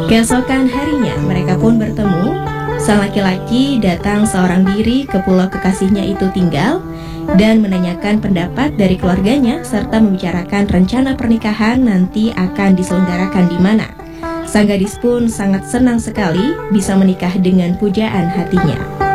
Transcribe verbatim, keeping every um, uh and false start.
Keesokan harinya mereka pun bertemu. Sang laki-laki datang seorang diri ke pulau kekasihnya itu tinggal dan menanyakan pendapat dari keluarganya serta membicarakan rencana pernikahan nanti akan diselenggarakan di mana. Sang gadis pun sangat senang sekali bisa menikah dengan pujaan hatinya.